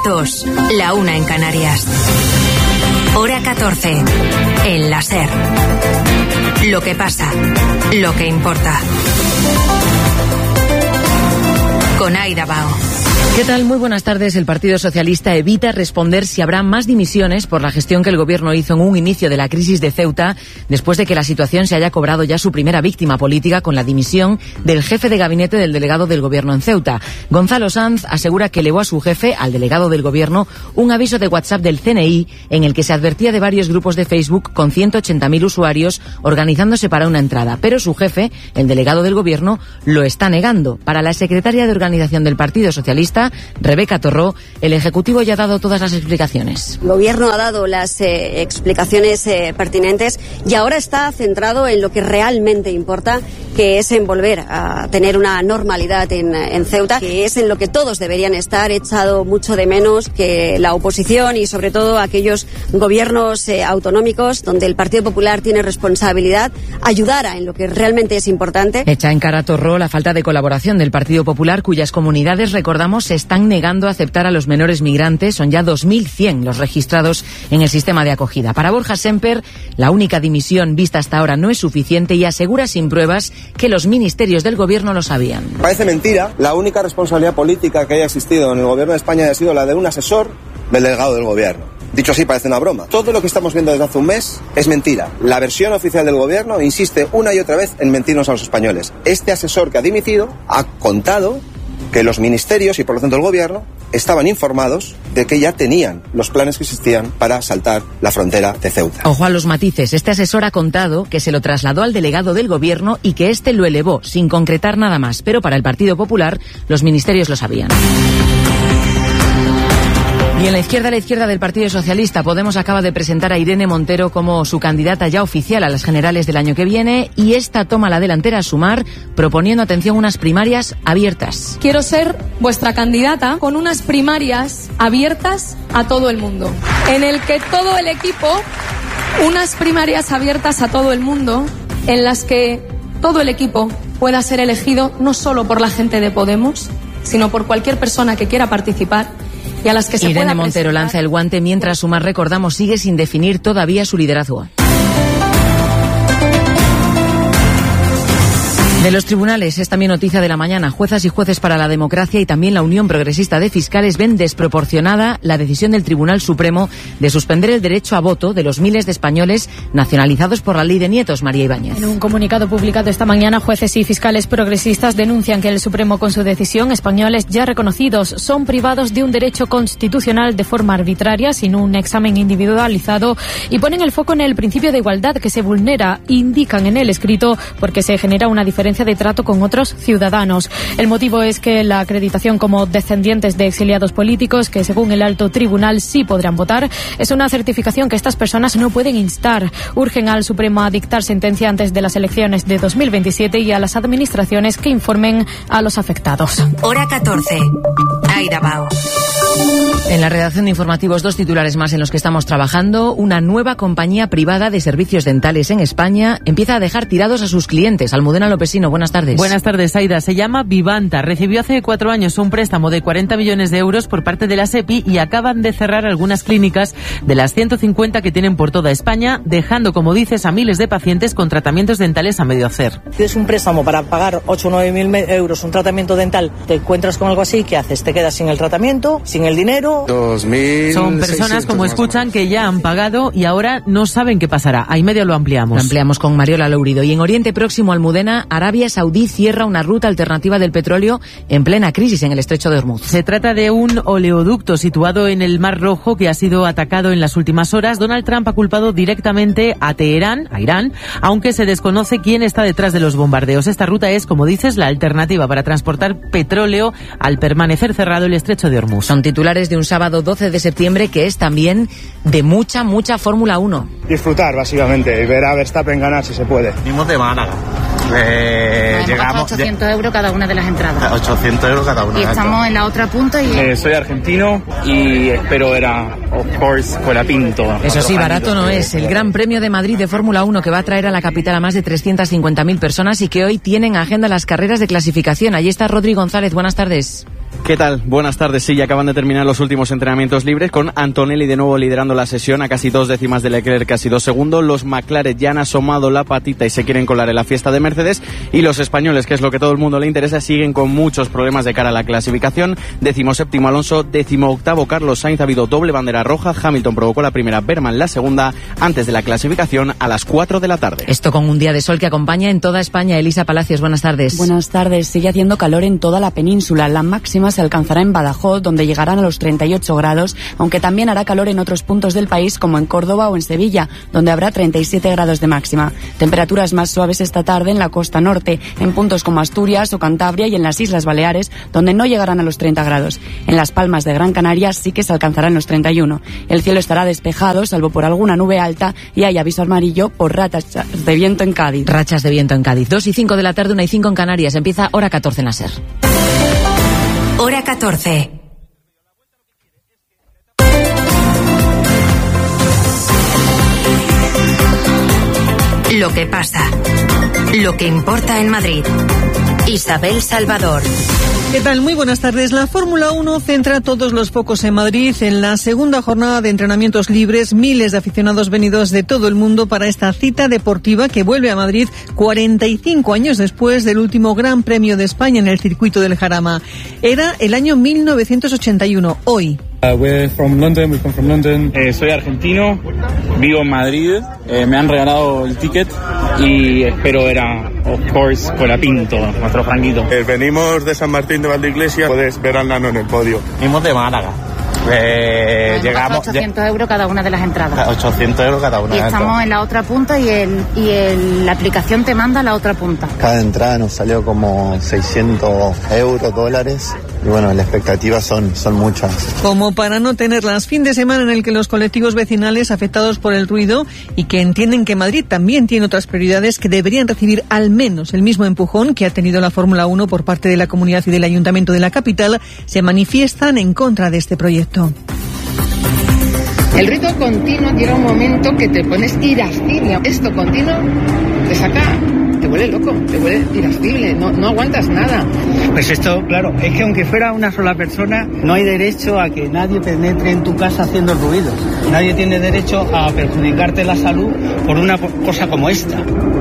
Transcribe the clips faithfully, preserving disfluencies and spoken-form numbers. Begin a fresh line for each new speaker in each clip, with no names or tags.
dos, la una en Canarias. Hora catorce, en la SER. Lo que pasa, lo que importa. Con Aida Bao.
¿Qué tal? Muy buenas tardes. El Partido Socialista evita responder si habrá más dimisiones por la gestión que el Gobierno hizo en un inicio de la crisis de Ceuta, después de que la situación se haya cobrado ya su primera víctima política con la dimisión del jefe de gabinete del delegado del Gobierno en Ceuta. Gonzalo Sanz asegura que elevó a su jefe, al delegado del Gobierno, un aviso de WhatsApp del C N I en el que se advertía de varios grupos de Facebook con ciento ochenta mil usuarios organizándose para una entrada. Pero su jefe, el delegado del Gobierno, lo está negando. Para la secretaria de Organización del Partido Socialista, Rebeca Torró, el Ejecutivo ya ha dado todas las explicaciones.
El Gobierno ha dado las eh, explicaciones eh, pertinentes y ahora está centrado en lo que realmente importa, que es en volver a tener una normalidad en, en Ceuta, que es en lo que todos deberían estar. He echado mucho de menos que la oposición y sobre todo aquellos gobiernos eh, autonómicos donde el Partido Popular tiene responsabilidad ayudara en lo que realmente es importante.
Echa en cara a Torró la falta de colaboración del Partido Popular, cuyas comunidades, recordamos, se están negando a aceptar a los menores migrantes. Son ya dos mil cien los registrados en el sistema de acogida. Para Borja Semper, la única dimisión vista hasta ahora no es suficiente y asegura sin pruebas que los ministerios del Gobierno lo sabían.
Parece mentira. La única responsabilidad política que haya existido en el Gobierno de España ha sido la de un asesor del delegado del Gobierno. Dicho así, parece una broma. Todo lo que estamos viendo desde hace un mes es mentira. La versión oficial del Gobierno insiste una y otra vez en mentirnos a los españoles. Este asesor que ha dimitido ha contado que los ministerios y por lo tanto el Gobierno estaban informados de que ya tenían los planes que existían para saltar la frontera de Ceuta.
Ojo a los matices. Este asesor ha contado que se lo trasladó al delegado del Gobierno y que éste lo elevó, sin concretar nada más. Pero para el Partido Popular, los ministerios lo sabían. Y en la izquierda, la izquierda del Partido Socialista, Podemos acaba de presentar a Irene Montero como su candidata ya oficial a las generales del año que viene, y esta toma la delantera a Sumar, proponiendo, atención, unas primarias abiertas.
Quiero ser vuestra candidata con unas primarias abiertas a todo el mundo, en el que todo el equipo, unas primarias abiertas a todo el mundo, en las que todo el equipo pueda ser elegido no solo por la gente de Podemos, sino por cualquier persona que quiera participar. Y a las que se
Irene Montero presentar... lanza el guante mientras Sumar, recordamos, sigue sin definir todavía su liderazgo. De los tribunales es también noticia de la mañana. Juezas y jueces para la democracia y también la Unión Progresista de Fiscales ven desproporcionada la decisión del Tribunal Supremo de suspender el derecho a voto de los miles de españoles nacionalizados por la ley de nietos. María Ibáñez.
En un comunicado publicado esta mañana, jueces y fiscales progresistas denuncian que el Supremo, con su decisión, españoles ya reconocidos son privados de un derecho constitucional de forma arbitraria, sin un examen individualizado, y ponen el foco en el principio de igualdad que se vulnera, indican en el escrito, porque se genera una diferencia de trato con otros ciudadanos. El motivo es que la acreditación como descendientes de exiliados políticos, que según el alto tribunal sí podrán votar, es una certificación que estas personas no pueden instar. Urgen al Supremo a dictar sentencia antes de las elecciones de dos mil veintisiete y a las administraciones que informen a los afectados.
Hora catorce. Aida Bao.
En la redacción de informativos, dos titulares más en los que estamos trabajando. Una nueva compañía privada de servicios dentales en España empieza a dejar tirados a sus clientes. Almudena Lopesino, buenas tardes.
Buenas tardes, Aida. Se llama Vivanta. Recibió hace cuatro años un préstamo de cuarenta millones de euros por parte de la SEPI y acaban de cerrar algunas clínicas de las ciento cincuenta que tienen por toda España, dejando, como dices, a miles de pacientes con tratamientos dentales a medio hacer.
Tienes un préstamo para pagar ocho o nueve mil euros un tratamiento dental, te encuentras con algo así, ¿qué haces? Te quedas sin el tratamiento, sin el dinero.
dos mil
Son personas, como escuchan, que ya han pagado y ahora no saben qué pasará. Ahí medio lo ampliamos.
Lo ampliamos con Mariola Lourido. Y en Oriente Próximo, Almudena, Arabia Saudí cierra una ruta alternativa del petróleo en plena crisis en el estrecho de Hormuz.
Se trata de un oleoducto situado en el Mar Rojo que ha sido atacado en las últimas horas. Donald Trump ha culpado directamente a Teherán, a Irán, aunque se desconoce quién está detrás de los bombardeos. Esta ruta es, como dices, la alternativa para transportar petróleo al permanecer cerrado el estrecho de Hormuz.
Son titulares de un sábado doce de septiembre que es también de mucha, mucha Fórmula uno.
Disfrutar, básicamente, y ver a Verstappen ganar si se puede.
Venimos de Málaga. Eh,
no, llegamos ochocientos euros cada una de las entradas.
ochocientos euros cada una.
Y estamos en la otra punta y...
Eh, soy argentino y espero ver a, of course, Colapinto.
Eso sí, barato no es. El Gran Premio de Madrid de Fórmula uno que va a traer a la capital a más de trescientas cincuenta mil personas y que hoy tienen agenda las carreras de clasificación. Allí está Rodri González. Buenas tardes.
¿Qué tal? Buenas tardes. Sí, ya acaban de terminar los últimos entrenamientos libres con Antonelli de nuevo liderando la sesión a casi dos décimas de Leclerc, casi dos segundos. Los McLaren ya han asomado la patita y se quieren colar en la fiesta de Mercedes. Y los españoles, que es lo que todo el mundo le interesa, siguen con muchos problemas de cara a la clasificación. Décimo séptimo Alonso, décimo octavo Carlos Sainz. Ha habido doble bandera roja. Hamilton provocó la primera, Berman la segunda, antes de la clasificación a las cuatro de la tarde.
Esto con un día de sol que acompaña en toda España. Elisa Palacios, buenas tardes.
Buenas tardes. Sigue haciendo calor en toda la península. La máxima se alcanzará en Badajoz, donde llegarán a los treinta y ocho grados, aunque también hará calor en otros puntos del país, como en Córdoba o en Sevilla, donde habrá treinta y siete grados de máxima. Temperaturas más suaves esta tarde en la costa norte, en puntos como Asturias o Cantabria y en las Islas Baleares, donde no llegarán a los treinta grados. En Las Palmas de Gran Canaria sí que se alcanzarán los treinta y uno. El cielo estará despejado, salvo por alguna nube alta, y hay aviso amarillo por rachas de viento en Cádiz.
Rachas de viento en Cádiz. dos y cinco de la tarde, una y cinco en Canarias. Empieza Hora catorce en la SER.
Hora catorce. Lo que pasa. Lo que importa en Madrid. Isabel Salvador.
¿Qué tal? Muy buenas tardes. La Fórmula uno centra todos los focos en Madrid. En la segunda jornada de entrenamientos libres, miles de aficionados venidos de todo el mundo para esta cita deportiva que vuelve a Madrid cuarenta y cinco años después del último Gran Premio de España en el circuito del Jarama. Era el año mil novecientos ochenta y uno. Hoy.
Uh, we're from London, we come from London. Eh, soy argentino, vivo en Madrid, eh, me han regalado el ticket y espero ver a, of course, Colapinto, nuestro franquito.
Eh, venimos de San Martín de Valdeiglesias, puedes ver al Nano en el podio.
Venimos de Málaga. Eh,
llegamos ochocientos euros cada una de las entradas.
ochocientos euros cada una.
Y estamos en la otra punta y, el, y el, la aplicación te manda a la otra punta.
Cada entrada nos salió como seiscientos euros, dólares. Y bueno, las expectativas son, son muchas.
Como para no tenerlas, fin de semana en el que los colectivos vecinales afectados por el ruido y que entienden que Madrid también tiene otras prioridades que deberían recibir al menos el mismo empujón que ha tenido la Fórmula uno por parte de la comunidad y del Ayuntamiento de la capital, se manifiestan en contra de este proyecto.
El ruido continuo llega un momento que te pones irascible. Esto continuo te saca, te vuelve loco, te vuelve irascible, no, no aguantas nada.
Pues esto, claro, es que aunque fuera una sola persona, no hay derecho a que nadie penetre en tu casa haciendo ruidos. Nadie tiene derecho a perjudicarte la salud por una cosa como esta.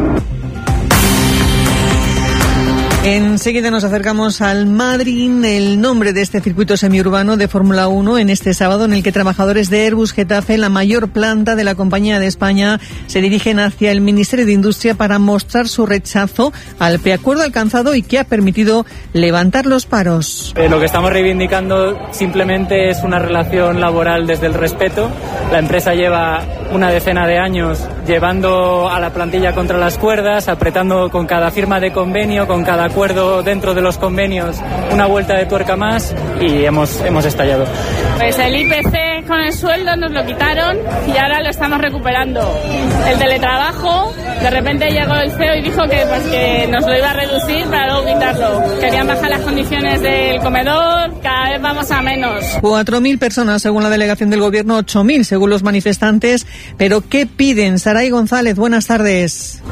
Enseguida nos acercamos al Madryn, el nombre de este circuito semiurbano de Fórmula uno, en este sábado en el que trabajadores de Airbus Getafe, la mayor planta de la compañía de España, se dirigen hacia el Ministerio de Industria para mostrar su rechazo al preacuerdo alcanzado y que ha permitido levantar los paros.
Eh, lo que estamos reivindicando simplemente es una relación laboral desde el respeto. La empresa lleva una decena de años llevando a la plantilla contra las cuerdas, apretando con cada firma de convenio, con cada acuerdo dentro de los convenios, una vuelta de tuerca más y hemos, hemos estallado.
Pues el I P C con el sueldo nos lo quitaron y ahora lo estamos recuperando. El teletrabajo, de repente llegó el C E O y dijo que, pues, que nos lo iba a reducir para luego quitarlo. Querían bajar las condiciones del comedor, cada vez vamos a menos.
cuatro mil personas según la delegación del gobierno, ocho mil según los manifestantes. Pero ¿qué piden? Saray González, buenas tardes.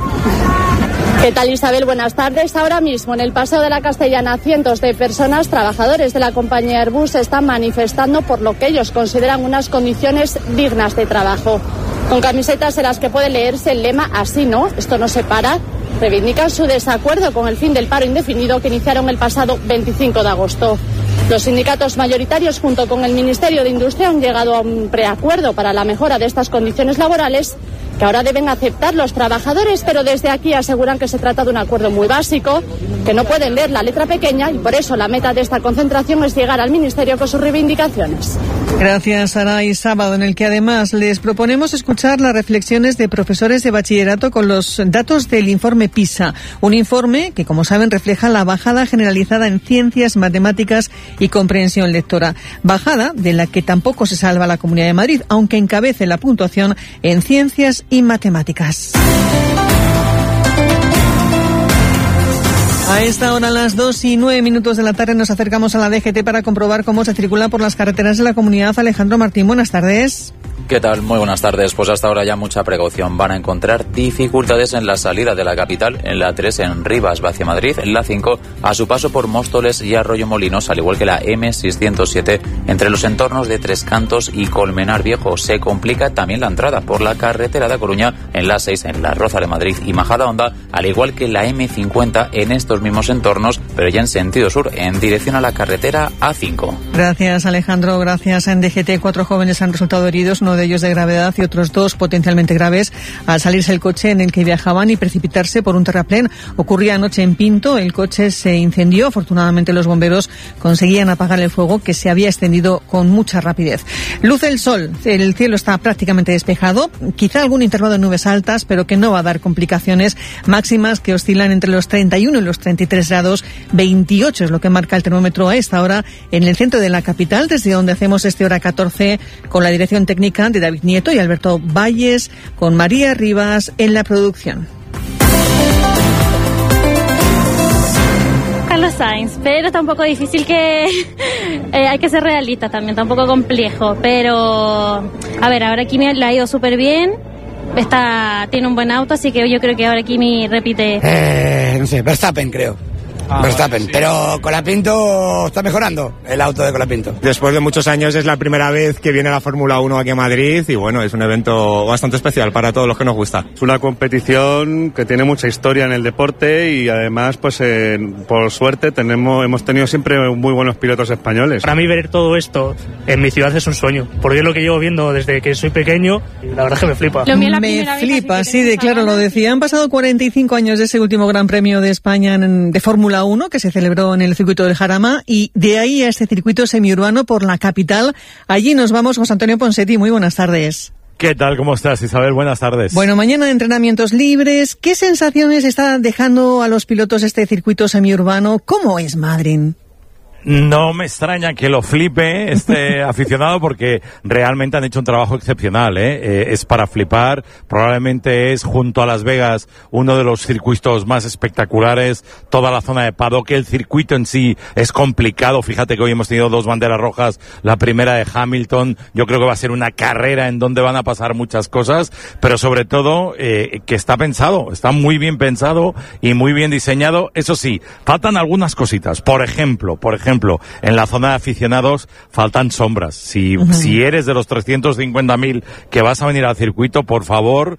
¿Qué tal, Isabel? Buenas tardes. Ahora mismo en el Paseo de la Castellana cientos de personas, trabajadores de la compañía Airbus, se están manifestando por lo que ellos consideran unas condiciones dignas de trabajo. Con camisetas en las que puede leerse el lema "Así no, esto no se para", reivindican su desacuerdo con el fin del paro indefinido que iniciaron el pasado veinticinco de agosto. Los sindicatos mayoritarios junto con el Ministerio de Industria han llegado a un preacuerdo para la mejora de estas condiciones laborales que ahora deben aceptar los trabajadores, pero desde aquí aseguran que se trata de un acuerdo muy básico, que no pueden leer la letra pequeña y por eso la meta de esta concentración es llegar al Ministerio con sus reivindicaciones.
Gracias, Saray. Sábado en el que además les proponemos escuchar las reflexiones de profesores de bachillerato con los datos del informe PISA, un informe que, como saben, refleja la bajada generalizada en ciencias, matemáticas y comprensión lectora. Bajada de la que tampoco se salva la Comunidad de Madrid, aunque encabece la puntuación en ciencias y matemáticas. A esta hora, a las dos y nueve minutos de la tarde, nos acercamos a la D G T para comprobar cómo se circula por las carreteras de la comunidad. Alejandro Martín, buenas tardes.
¿Qué tal? Muy buenas tardes. Pues hasta ahora ya mucha precaución. Van a encontrar dificultades en la salida de la capital, en la tres en Rivas, va hacia Madrid, en la cinco a su paso por Móstoles y Arroyo Molinos, al igual que la eme seiscientos siete entre los entornos de Tres Cantos y Colmenar Viejo. Se complica también la entrada por la carretera de A Coruña, en la seis en La Roza de Madrid y Majadahonda, al igual que la eme cincuenta en estos mismos entornos, pero ya en sentido sur, en dirección a la carretera A cinco.
Gracias, Alejandro. Gracias. En D G T, cuatro jóvenes han resultado heridos, uno de ellos de gravedad y otros dos potencialmente graves al salirse el coche en el que viajaban y precipitarse por un terraplén. Ocurría anoche en Pinto, el coche se incendió. Afortunadamente los bomberos conseguían apagar el fuego, que se había extendido con mucha rapidez. Luce el sol, el cielo está prácticamente despejado, quizá algún intervalo de nubes altas, pero que no va a dar complicaciones, máximas que oscilan entre los treinta y uno y los treinta y tres grados, veintiocho es lo que marca el termómetro a esta hora en el centro de la capital, desde donde hacemos este hora catorce con la dirección técnica de David Nieto y Alberto Valles, con María Rivas en la producción.
Carlos Sainz, pero está un poco difícil, que eh, hay que ser realista también, está un poco complejo, pero a ver, ahora Kimi le ha ido súper bien, está, tiene un buen auto, así que yo creo que ahora Kimi repite.
Eh, no sé, Verstappen creo. Ah, Verstappen, bueno, sí. Pero Colapinto está mejorando el auto de Colapinto.
Después de muchos años es la primera vez que viene la Fórmula uno aquí a Madrid y bueno, es un evento bastante especial para todos los que nos gusta.
Es una competición que tiene mucha historia en el deporte y además, pues eh, por suerte tenemos, hemos tenido siempre muy buenos pilotos españoles.
Para mí ver todo esto en mi ciudad es un sueño, porque es lo que llevo viendo desde que soy pequeño y la verdad es que me flipa.
Me flipa, sí, de claro, lo decía. Han pasado cuarenta y cinco años de ese último Gran Premio de España en, de Fórmula uno que se celebró en el circuito del Jarama, y de ahí a este circuito semiurbano por la capital. Allí nos vamos, José Antonio Ponsetti. Muy buenas tardes.
¿Qué tal? ¿Cómo estás, Isabel? Buenas tardes.
Bueno, mañana de entrenamientos libres. ¿Qué sensaciones está dejando a los pilotos este circuito semiurbano? ¿Cómo es Madrid?
No me extraña que lo flipe este aficionado, porque realmente han hecho un trabajo excepcional, ¿eh? Eh, es para flipar. Probablemente es, junto a Las Vegas, uno de los circuitos más espectaculares. Toda la zona de paddock, el circuito en sí es complicado. Fíjate que hoy hemos tenido dos banderas rojas. La primera de Hamilton. Yo creo que va a ser una carrera en donde van a pasar muchas cosas, pero sobre todo eh, que está pensado, está muy bien pensado y muy bien diseñado. Eso sí, faltan algunas cositas. Por ejemplo, por ejemplo, ejemplo, en la zona de aficionados faltan sombras. Si, uh-huh. si eres de los trescientos cincuenta mil que vas a venir al circuito, por favor,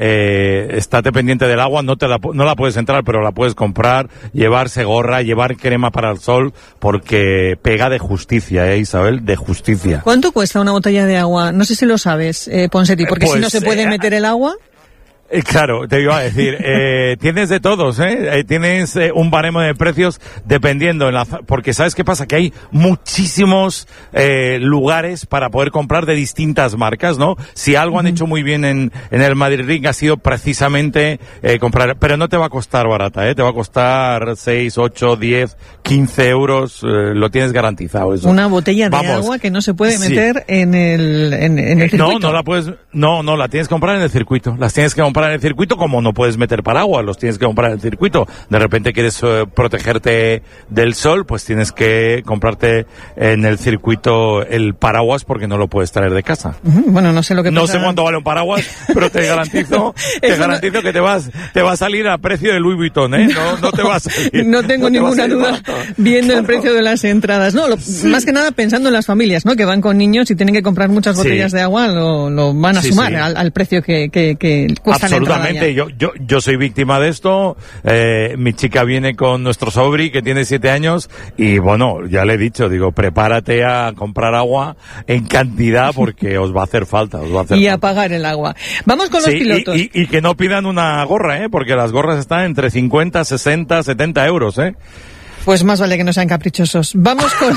eh, estate pendiente del agua. No te la, no la puedes entrar, pero la puedes comprar, llevarse gorra, llevar crema para el sol, porque pega de justicia, ¿eh, Isabel? De justicia.
¿Cuánto cuesta una botella de agua? No sé si lo sabes, eh, Ponsetti, porque pues, si no se puede eh, meter el agua...
Eh, claro, te iba a decir, eh, tienes de todos, ¿eh? eh tienes eh, un baremo de precios dependiendo, en la, porque ¿sabes qué pasa? Que hay muchísimos eh, lugares para poder comprar de distintas marcas, ¿no? Si algo han hecho muy bien en, en el Madrid Ring ha sido precisamente eh, comprar, pero no te va a costar barata, ¿eh? Te va a costar seis, ocho, diez, quince euros, eh, lo tienes garantizado eso.
Una botella de
Vamos,
agua que no se puede meter sí. en el, en, en el circuito.
No, no la puedes, no, no, la tienes que comprar en el circuito, las tienes que comprar en el circuito, como no puedes meter paraguas, los tienes que comprar en el circuito. De repente quieres uh, protegerte del sol, pues tienes que comprarte en el circuito el paraguas, porque no lo puedes traer de casa.
Bueno, no sé lo que
No
pasa.
sé cuánto vale un paraguas, pero te garantizo, te garantizo no... que te vas, te va a salir a precio de Louis Vuitton, ¿eh? No, no te va a salir.
No tengo no ninguna duda barato. Viendo claro. el precio de las entradas. No, lo, sí. más que nada pensando en las familias, ¿no? Que van con niños y tienen que comprar muchas botellas sí. de agua, lo, lo van a sí, sumar sí. Al, al precio que, que, que cuesta la entrada.
Yo, yo, yo soy víctima de esto. Eh, mi chica viene con nuestro sobri, que tiene siete años, y bueno, ya le he dicho, digo, prepárate a comprar agua en cantidad, porque os va a hacer falta, os va a hacer
y
falta.
a pagar el agua. Vamos con sí, los pilotos.
Y, y, y que no pidan una gorra, ¿eh? Porque las gorras están entre cincuenta, sesenta, setenta euros, ¿eh?
Pues más vale que no sean caprichosos. Vamos con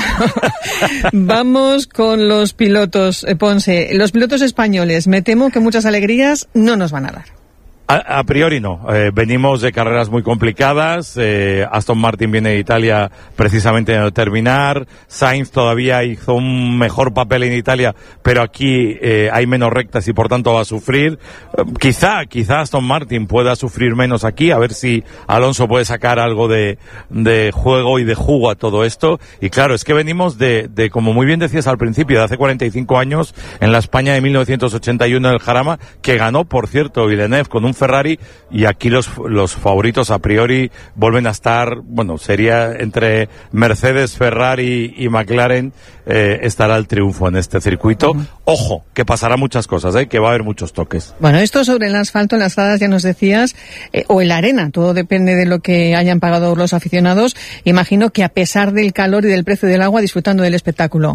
vamos con los pilotos, eh, Ponce. Los pilotos españoles, me temo que muchas alegrías no nos van a dar.
A, a priori no. Eh, venimos de carreras muy complicadas. Eh, Aston Martin viene de Italia precisamente a terminar. Sainz todavía hizo un mejor papel en Italia, pero aquí eh, hay menos rectas y por tanto va a sufrir. Eh, quizá, quizá Aston Martin pueda sufrir menos aquí, a ver si Alonso puede sacar algo de, de juego y de jugo a todo esto. Y claro, es que venimos de, de, como muy bien decías al principio, de hace cuarenta y cinco años, en la España de mil novecientos ochenta y uno en el Jarama, que ganó, por cierto, Villeneuve con un Ferrari, y aquí los, los favoritos a priori vuelven a estar, bueno, sería entre Mercedes, Ferrari y McLaren, eh, estará el triunfo en este circuito. Uh-huh. Ojo, que pasará muchas cosas, ¿eh? Que va a haber muchos toques.
Bueno, esto sobre el asfalto, en las gradas ya nos decías, eh, o en la arena, todo depende de lo que hayan pagado los aficionados. Imagino que a pesar del calor y del precio del agua, disfrutando del espectáculo.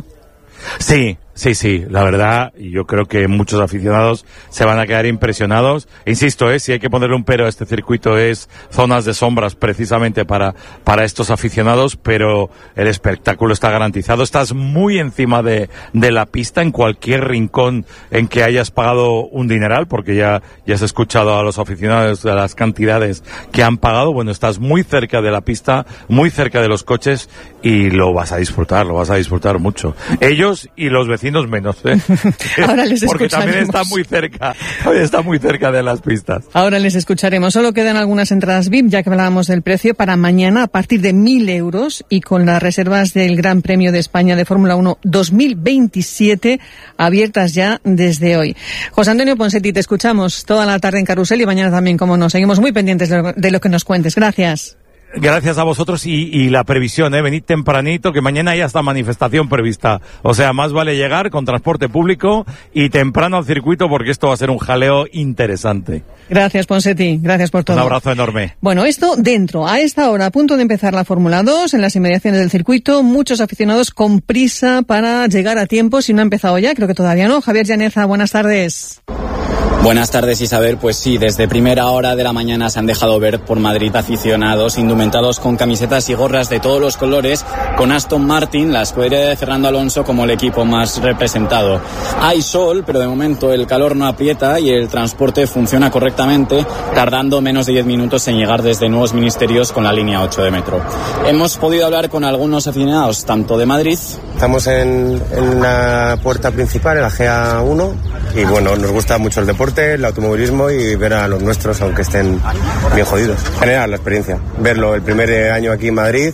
Sí, sí, sí, la verdad, y yo creo que muchos aficionados se van a quedar impresionados. Insisto, eh, si hay que ponerle un pero a este circuito es zonas de sombras precisamente para, para estos aficionados, pero el espectáculo está garantizado. Estás muy encima de, de la pista en cualquier rincón en que hayas pagado un dineral, porque ya, ya has escuchado a los aficionados de las cantidades que han pagado. Bueno, estás muy cerca de la pista, muy cerca de los coches y lo vas a disfrutar, lo vas a disfrutar mucho. Ellos y los vecinos menos, ¿eh?
Ahora les
porque
escucharemos.
también está muy cerca, también está muy cerca de las pistas.
Ahora les escucharemos. Solo quedan algunas entradas V I P, ya que hablábamos del precio, para mañana a partir de mil euros y con las reservas del Gran Premio de España de Fórmula uno dos mil veintisiete abiertas ya desde hoy. José Antonio Ponseti, te escuchamos toda la tarde en Carrusel y mañana también, como no. Seguimos muy pendientes de lo, de lo que nos cuentes. Gracias.
Gracias a vosotros y, y la previsión, ¿eh? Venid tempranito, que mañana ya está manifestación prevista. O sea, más vale llegar con transporte público y temprano al circuito porque esto va a ser un jaleo interesante.
Gracias, Ponseti. Gracias por todo.
Un abrazo enorme.
Bueno, esto dentro. A esta hora, a punto de empezar la Fórmula dos, en las inmediaciones del circuito, muchos aficionados con prisa para llegar a tiempo. Si no ha empezado ya, creo que todavía no. Javier Llaneza, buenas tardes.
Buenas tardes, Isabel. Pues sí, desde primera hora de la mañana se han dejado ver por Madrid aficionados indumentados con camisetas y gorras de todos los colores, con Aston Martin, la escudería de Fernando Alonso, como el equipo más representado. Hay sol, pero de momento el calor no aprieta y el transporte funciona correctamente, tardando menos de diez minutos en llegar desde Nuevos Ministerios con la línea ocho de metro. Hemos podido hablar con algunos aficionados, tanto de Madrid...
Estamos en, en la puerta principal, en la G A uno, y bueno, nos gusta mucho el deporte, el automovilismo y ver a los nuestros, aunque estén bien jodidos. Generar la experiencia, verlo el primer año aquí en Madrid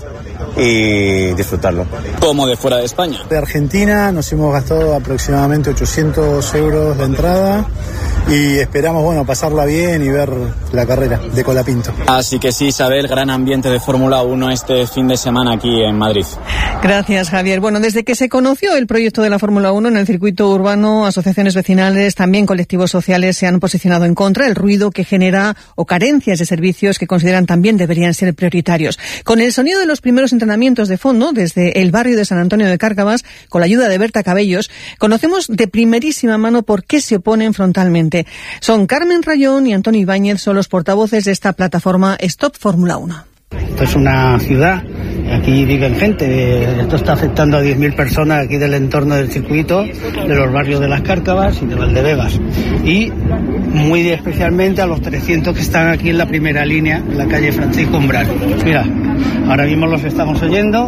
y disfrutarlo.
Como de fuera de España.
De Argentina nos hemos gastado aproximadamente ochocientos euros de entrada y esperamos, bueno, pasarla bien y ver la carrera de Colapinto.
Así que sí, Isabel, gran ambiente de Fórmula uno este fin de semana aquí en Madrid.
Gracias, Javier. Bueno, desde que se conoció el proyecto de la Fórmula uno en el circuito urbano, asociaciones vecinales, también colectivos sociales se han posicionado en contra del ruido que genera o carencias de servicios que consideran también deberían ser prioritarios. Con el sonido de los primeros entrenamientos de fondo desde el barrio de San Antonio de Cárcavas, con la ayuda de Berta Cabellos, conocemos de primerísima mano por qué se oponen frontalmente. Son Carmen Rayón y Antonio Ibáñez, son los portavoces de esta plataforma Stop Fórmula uno.
Esto es una ciudad, aquí viven gente, esto está afectando a diez mil personas aquí del entorno del circuito, de los barrios de Las Cárcavas y de Valdebebas, y muy especialmente a los trescientos que están aquí en la primera línea, en la calle Francisco Umbral. Mira, ahora mismo los estamos oyendo,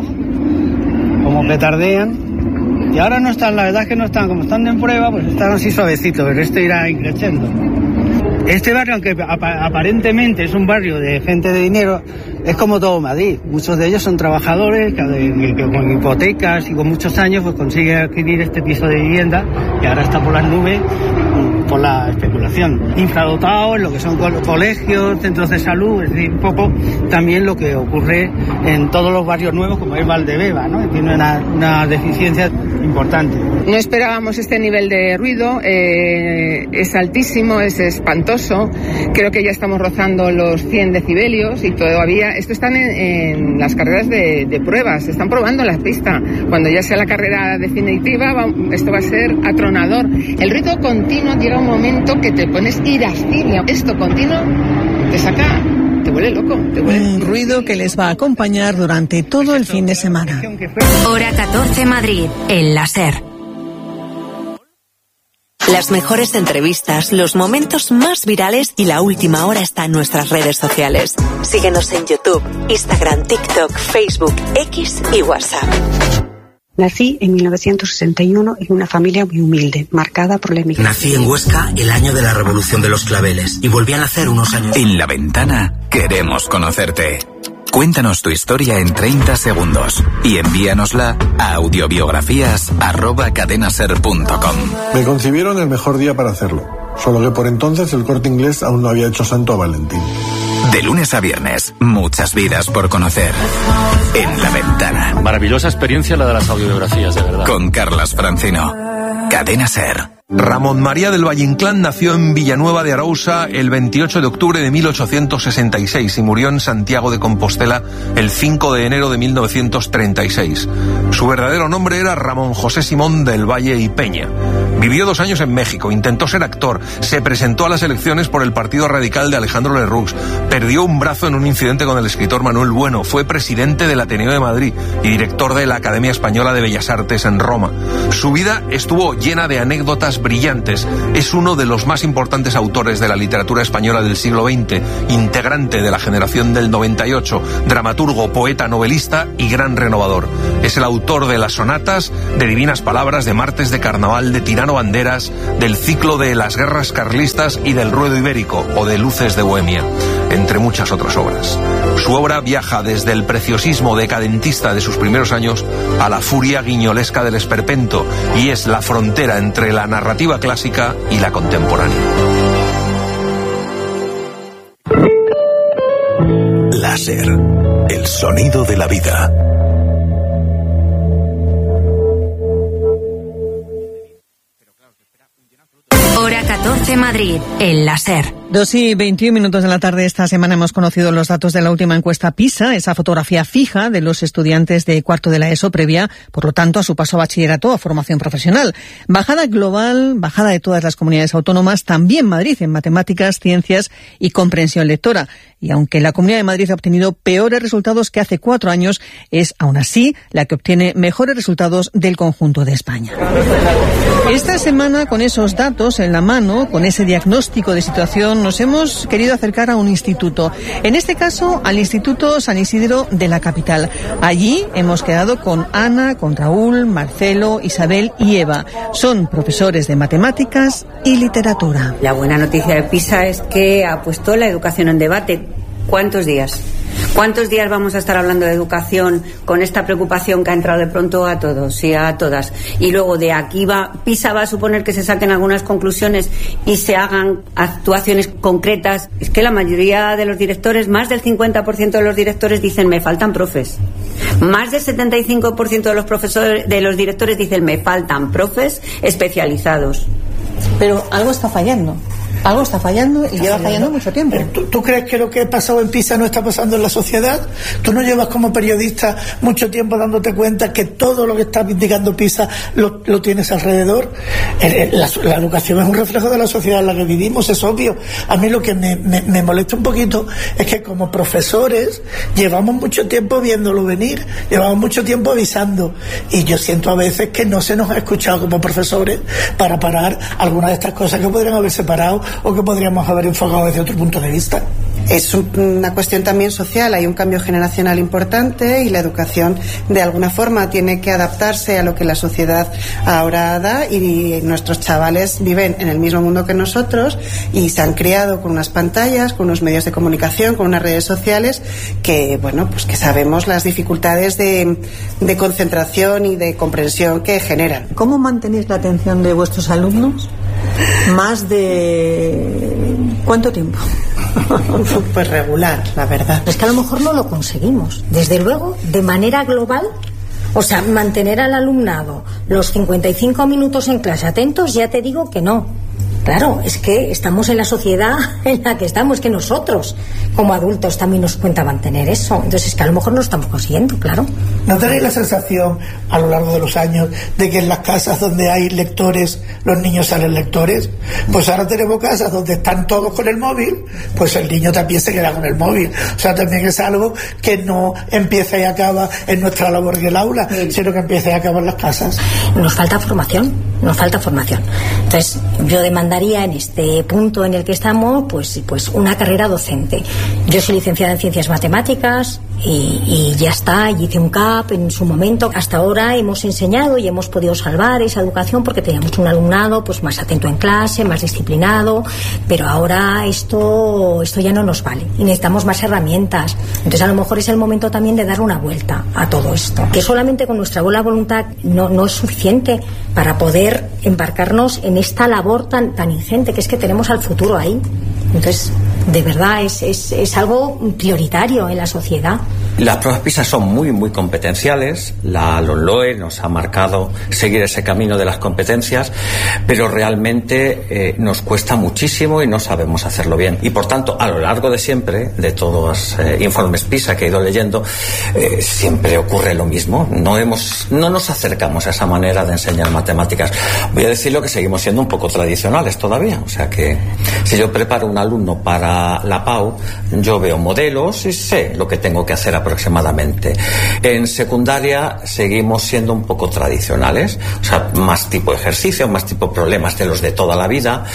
como petardean, y ahora no están, la verdad es que no están, como están en prueba, pues están así suavecitos, pero esto irá increciendo. Este barrio, aunque aparentemente es un barrio de gente de dinero, es como todo Madrid. Muchos de ellos son trabajadores que, que con hipotecas y con muchos años pues consiguen adquirir este piso de vivienda que ahora está por las nubes por la especulación. Infradotados, lo que son colegios, centros de salud, es decir, un poco también lo que ocurre en todos los barrios nuevos como es Valdebeba, ¿no? Tiene una, una deficiencia importante.
No esperábamos este nivel de ruido, eh, es altísimo, es espantoso. Creo que ya estamos rozando los cien decibelios y todavía, esto están en, en las carreras de, de pruebas, están probando la pista. Cuando ya sea la carrera definitiva, va, esto va a ser atronador. El ruido continuo llega un momento que te pones irascible. Esto continuo te saca, te vuelve loco. Te vuelve...
Un ruido que les va a acompañar durante todo el fin de semana.
Hora catorce Madrid, el láser.
Las mejores entrevistas, los momentos más virales y la última hora está en nuestras redes sociales. Síguenos en YouTube, Instagram, TikTok, Facebook, X y WhatsApp.
Nací en mil novecientos sesenta y uno en una familia muy humilde, marcada por la emigración.
Nací en Huesca el año de la Revolución de los Claveles y volví a nacer unos años.
En La Ventana queremos conocerte. Cuéntanos tu historia en treinta segundos y envíanosla a audiobiografías arroba cadenaser punto com.
Me concibieron el mejor día para hacerlo, solo que por entonces el Corte Inglés aún no había hecho santo a Valentín.
De lunes a viernes, muchas vidas por conocer. En La Ventana.
Maravillosa experiencia la de las audiobiografías, de verdad.
Con Carlas Francino. Cadena Ser.
Ramón María del Valle Inclán nació en Villanueva de Arousa el veintiocho de octubre de mil ochocientos sesenta y seis y murió en Santiago de Compostela el cinco de enero de mil novecientos treinta y seis. Su verdadero nombre era Ramón José Simón del Valle y Peña. Vivió dos años en México, intentó ser actor, se presentó a las elecciones por el Partido Radical de Alejandro Lerroux, perdió un brazo en un incidente con el escritor Manuel Bueno, fue presidente del Ateneo de Madrid y director de la Academia Española de Bellas Artes en Roma. Su vida estuvo llena de anécdotas brillantes. Es uno de los más importantes autores de la literatura española del siglo veinte, integrante de la generación del noventa y ocho, dramaturgo, poeta, novelista y gran renovador. Es el autor de las sonatas, de Divinas Palabras, de Martes de Carnaval, de Tirano Banderas, del ciclo de Las Guerras Carlistas y del Ruedo Ibérico o de Luces de Bohemia, entre muchas otras obras. Su obra viaja desde el preciosismo decadentista de sus primeros años a la furia guiñolesca del esperpento y es la frontera entre la narrativa clásica y la contemporánea.
Láser, el sonido de la vida.
Hora catorce Madrid, el láser.
Dos y veintiún minutos de la tarde. Esta semana hemos conocido los datos de la última encuesta PISA, esa fotografía fija de los estudiantes de cuarto de la ESO previa, por lo tanto, a su paso a bachillerato o a formación profesional. Bajada global, bajada de todas las comunidades autónomas, también Madrid en matemáticas, ciencias y comprensión lectora. Y aunque la Comunidad de Madrid ha obtenido peores resultados que hace cuatro años, es aún así la que obtiene mejores resultados del conjunto de España. Esta semana, con esos datos en la mano, con ese diagnóstico de situación, nos hemos querido acercar a un instituto. En este caso, al Instituto San Isidro de la capital. Allí hemos quedado con Ana, con Raúl, Marcelo, Isabel y Eva. Son profesores de matemáticas y literatura.
La buena noticia de PISA es que ha puesto la educación en debate. ¿Cuántos días? ¿Cuántos días vamos a estar hablando de educación con esta preocupación que ha entrado de pronto a todos y a todas? Y luego de aquí va, PISA va a suponer que se saquen algunas conclusiones y se hagan actuaciones concretas. Es que la mayoría de los directores, más del cincuenta por ciento de los directores dicen me faltan profes. Más del setenta y cinco por ciento de los profesores, de los directores dicen me faltan profes especializados.
Pero algo está fallando. Algo está fallando y lleva fallando mucho tiempo.
¿Tú, ¿Tú crees que lo que ha pasado en PISA no está pasando en la sociedad? ¿Tú no llevas como periodista mucho tiempo dándote cuenta que todo lo que está indicando PISA lo, lo tienes alrededor? La, la educación es un reflejo de la sociedad en la que vivimos, es obvio. A mí lo que me, me, me molesta un poquito es que como profesores llevamos mucho tiempo viéndolo venir, llevamos mucho tiempo avisando y yo siento a veces que no se nos ha escuchado como profesores para parar algunas de estas cosas que podrían haberse parado o que podríamos haber enfocado desde otro punto de vista.
Es una cuestión también social, hay un cambio generacional importante y la educación de alguna forma tiene que adaptarse a lo que la sociedad ahora da y nuestros chavales viven en el mismo mundo que nosotros y se han criado con unas pantallas, con unos medios de comunicación, con unas redes sociales que, bueno, pues que sabemos las dificultades de, de concentración y de comprensión que generan.
¿Cómo mantenéis la atención de vuestros alumnos? Más de... ¿cuánto tiempo?
Pues regular, la verdad.
Es que a lo mejor no lo conseguimos. Desde luego, de manera global, o sea, mantener al alumnado los cincuenta y cinco minutos en clase atentos, ya te digo que no. Claro, es que estamos en la sociedad en la que estamos, que nosotros como adultos también nos cuenta mantener eso. Entonces es que a lo mejor no lo estamos consiguiendo, claro.
¿No tenéis la sensación a lo largo de los años de que en las casas donde hay lectores los niños salen lectores? Pues ahora tenemos casas donde están todos con el móvil, pues el niño también se queda con el móvil. O sea, también es algo que no empieza y acaba en nuestra labor en el aula, sí, sino que empieza y acaba en las casas.
Nos falta formación. nos falta formación. Entonces, yo demandaría en este punto en el que estamos, pues, pues una carrera docente. Yo soy licenciada en Ciencias Matemáticas y, y ya está, y hice un C A P en su momento. Hasta ahora hemos enseñado y hemos podido salvar esa educación porque teníamos un alumnado pues más atento en clase, más disciplinado, pero ahora esto, esto ya no nos vale y necesitamos más herramientas. Entonces, a lo mejor es el momento también de dar una vuelta a todo esto. Que solamente con nuestra buena voluntad no, no es suficiente para poder embarcarnos en esta labor tan, tan ingente, que es que tenemos al futuro ahí. Entonces, de verdad, es, es, es algo prioritario en la sociedad.
Las pruebas PISA son muy, muy competenciales. La LOMLOE nos ha marcado seguir ese camino de las competencias, pero realmente eh, nos cuesta muchísimo y no sabemos hacerlo bien. Y por tanto, a lo largo de siempre, de todos los eh, informes PISA que he ido leyendo, eh, siempre ocurre lo mismo. No hemos, no nos acercamos a esa manera de enseñar matemáticas. Voy a decirlo que seguimos siendo un poco tradicionales todavía. O sea que si yo preparo un alumno para la PAU, yo veo modelos y sé lo que tengo que hacer aproximadamente. En secundaria seguimos siendo un poco tradicionales, o sea, más tipo de ejercicio, más tipo de problemas de los de toda la vida,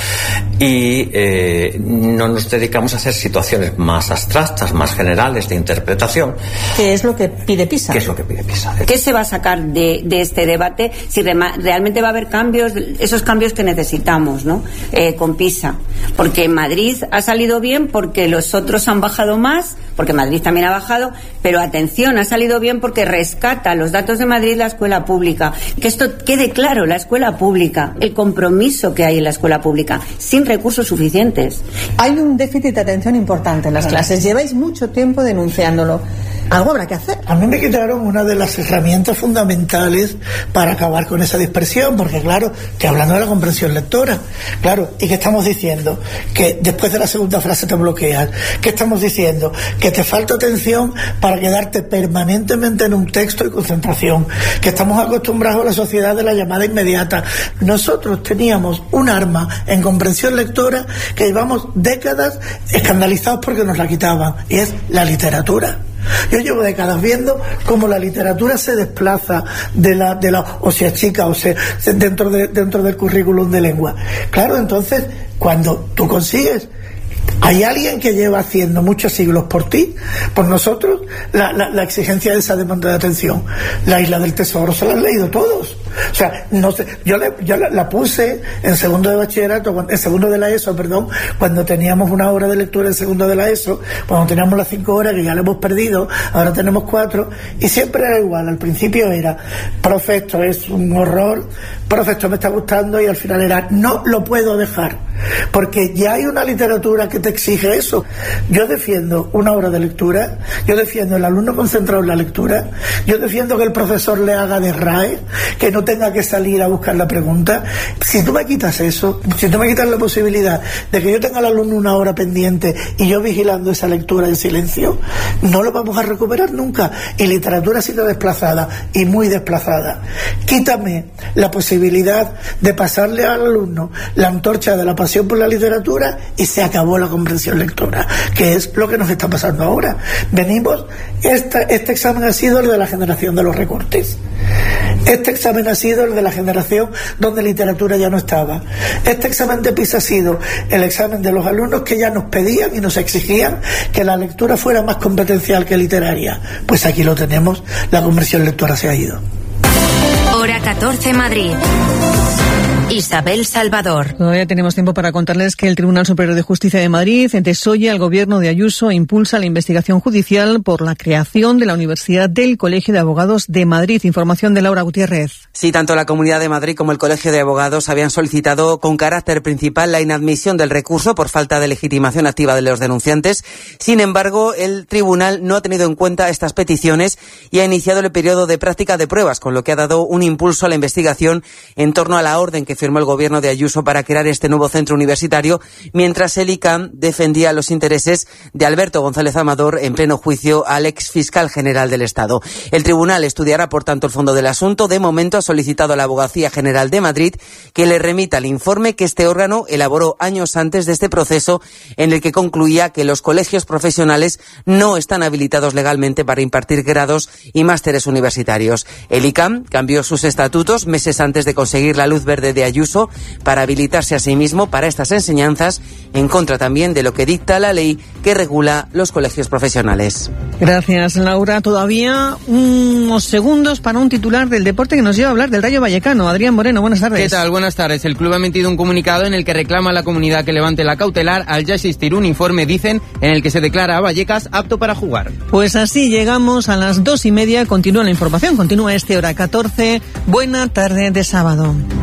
y eh, no nos dedicamos a hacer situaciones más abstractas, más generales de interpretación.
¿Qué es lo que pide PISA?
¿Qué es lo que pide PISA?
¿Qué se va a sacar de, de este debate? Si rema, realmente va a haber cambios, esos cambios que necesitamos, ¿no? Eh, con PISA. Porque en Madrid ha salido bien porque los otros han bajado más, porque Madrid también ha bajado, pero atención, ha salido bien porque rescata los datos de Madrid la escuela pública. Que esto quede claro, la escuela pública, el compromiso que hay en la escuela pública, sin recursos suficientes.
Hay un déficit de atención importante en las clases, lleváis mucho tiempo denunciándolo. Algo habrá que hacer.
A mí me quitaron una de las herramientas fundamentales para acabar con esa dispersión, porque claro, estoy hablando de la comprensión lectora, claro, y que estamos diciendo que después de la segunda frase te bloqueas, que estamos diciendo que te falta atención para quedarte permanentemente en un texto y concentración, que estamos acostumbrados a la sociedad de la llamada inmediata. Nosotros teníamos un arma en comprensión lectora que llevamos décadas escandalizados porque nos la quitaban, y es la literatura. Yo llevo décadas viendo cómo la literatura se desplaza de la, de la o se achica o se, se dentro de, dentro del currículum de lengua. Claro, entonces, cuando tú consigues, hay alguien que lleva haciendo muchos siglos por ti, por nosotros, la, la, la exigencia de esa demanda de atención. La Isla del Tesoro se la han leído todos. O sea, no sé, yo, le, yo la, la puse en segundo de bachillerato, en segundo de la ESO, perdón, cuando teníamos una hora de lectura en segundo de la ESO, cuando teníamos las cinco horas que ya le hemos perdido, ahora tenemos cuatro, y siempre era igual. Al principio era, profe, esto es un horror, profe, esto me está gustando, y al final era, no lo puedo dejar, porque ya hay una literatura que te exige eso. Yo defiendo una hora de lectura, yo defiendo el alumno concentrado en la lectura, yo defiendo que el profesor le haga de R A E, que no tenga que salir a buscar la pregunta. Si tú me quitas eso, si tú me quitas la posibilidad de que yo tenga al alumno una hora pendiente y yo vigilando esa lectura en silencio, no lo vamos a recuperar nunca. Y literatura ha sido desplazada, y muy desplazada. Quítame la posibilidad de pasarle al alumno la antorcha de la pasión por la literatura y se acabó la comprensión lectora, que es lo que nos está pasando ahora. Venimos, esta, este examen ha sido el de la generación de los recortes. Este examen ha sido el de la generación donde literatura ya no estaba. Este examen de PISA ha sido el examen de los alumnos que ya nos pedían y nos exigían que la lectura fuera más competencial que literaria. Pues aquí lo tenemos, la conversión lectora se ha ido.
Hora catorce, Madrid. Isabel Salvador.
Todavía tenemos tiempo para contarles que el Tribunal Superior de Justicia de Madrid desoye al gobierno de Ayuso e impulsa la investigación judicial por la creación de la Universidad del Colegio de Abogados de Madrid. Información de Laura Gutiérrez.
Sí, tanto la Comunidad de Madrid como el Colegio de Abogados habían solicitado con carácter principal la inadmisión del recurso por falta de legitimación activa de los denunciantes. Sin embargo, el tribunal no ha tenido en cuenta estas peticiones y ha iniciado el periodo de práctica de pruebas, con lo que ha dado un impulso a la investigación en torno a la orden que firmó firmó el gobierno de Ayuso para crear este nuevo centro universitario, mientras el I C A M defendía los intereses de Alberto González Amador en pleno juicio al ex fiscal general del Estado. El tribunal estudiará, por tanto, el fondo del asunto. De momento ha solicitado a la Abogacía General de Madrid que le remita el informe que este órgano elaboró años antes de este proceso, en el que concluía que los colegios profesionales no están habilitados legalmente para impartir grados y másteres universitarios. El I C A M cambió sus estatutos meses antes de conseguir la luz verde de Ayuso para habilitarse a sí mismo para estas enseñanzas, en contra también de lo que dicta la ley que regula los colegios profesionales.
Gracias, Laura. Todavía unos segundos para un titular del deporte que nos lleva a hablar del Rayo Vallecano. Adrián Moreno, buenas tardes.
¿Qué tal? Buenas tardes. El club ha emitido un comunicado en el que reclama a la comunidad que levante la cautelar al ya existir un informe, dicen, en el que se declara a Vallecas apto para jugar.
Pues así llegamos a las dos y media. Continúa la información, continúa este hora catorce. Buena tarde de sábado.